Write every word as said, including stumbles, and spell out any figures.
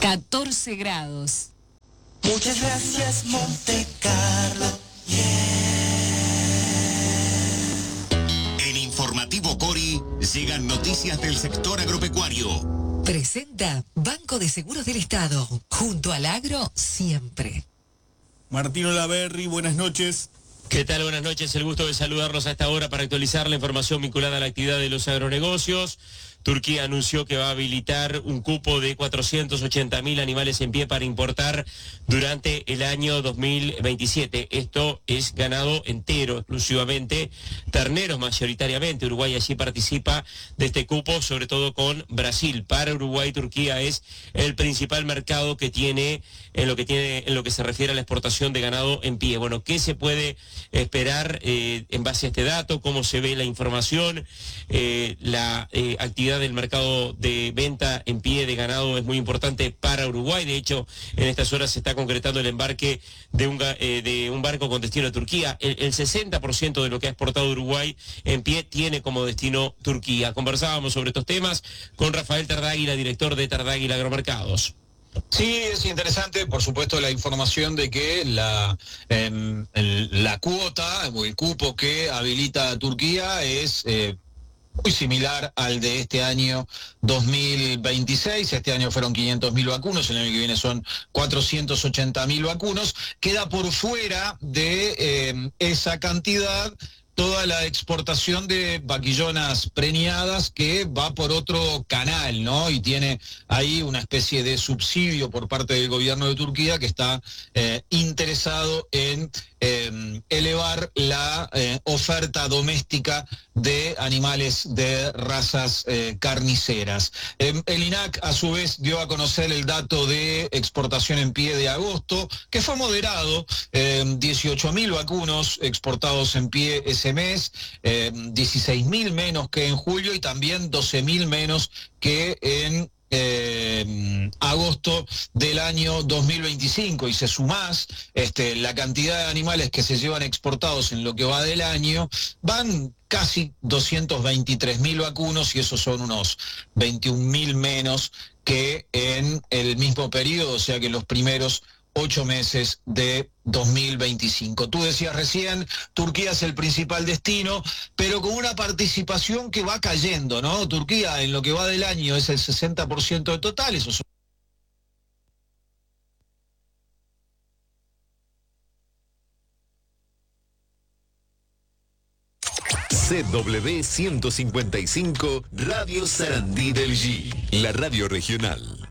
catorce grados. Muchas gracias, Monte Carlo. En Informativo Cori llegan noticias del sector agropecuario. Presenta Banco de Seguros del Estado, junto al agro siempre. Martino Laverri, buenas noches. ¿Qué tal? Buenas noches, el gusto de saludarlos a esta hora para actualizar la información vinculada a la actividad de los agronegocios. Turquía anunció que va a habilitar un cupo de cuatrocientos ochenta mil animales en pie para importar durante el año dos mil veintisiete. Esto es ganado entero, exclusivamente, terneros mayoritariamente. Uruguay allí participa de este cupo, sobre todo con Brasil. Para Uruguay, Turquía es el principal mercado que tiene en lo que tiene, en lo que se refiere a la exportación de ganado en pie. Bueno, ¿qué se puede esperar eh, en base a este dato? ¿Cómo se ve la información? Eh, la eh, actividad del mercado de venta en pie de ganado es muy importante para Uruguay. De hecho, en estas horas se está concretando el embarque de un, eh, de un barco con destino a Turquía. El, el sesenta por ciento de lo que ha exportado Uruguay en pie tiene como destino Turquía. Conversábamos sobre estos temas con Rafael Tardáguila, director de Tardáguila Agromercados. Sí, es interesante, por supuesto, la información de que la, eh, el, la cuota o el cupo que habilita Turquía es eh, muy similar al de este año dos mil veintiséis. Este año fueron quinientos mil vacunos, el año que viene son cuatrocientos ochenta mil vacunos. Queda por fuera de eh, esa cantidad toda la exportación de vaquillonas preñadas, que va por otro canal, ¿no? Y tiene ahí una especie de subsidio por parte del gobierno de Turquía, que está eh, interesado en eh, elevar la eh, oferta doméstica de animales de razas eh, carniceras. Eh, el I N A C, a su vez, dio a conocer el dato de exportación en pie de agosto, que fue moderado, eh, dieciocho mil vacunos exportados en pie ese mes, eh, dieciséis mil menos que en julio y también doce mil menos que en Eh, agosto del año dos mil veinticinco. Y se sumás este, la cantidad de animales que se llevan exportados en lo que va del año, van casi doscientos veintitrés mil vacunos, y esos son unos veintiún mil menos que en el mismo periodo, o sea que los primeros ocho meses de dos mil veinticinco. Tú decías recién, Turquía es el principal destino, pero con una participación que va cayendo, ¿no? Turquía en lo que va del año es el sesenta por ciento del total, eso son... C W ciento cincuenta y cinco Radio Sarandí del G, la radio regional.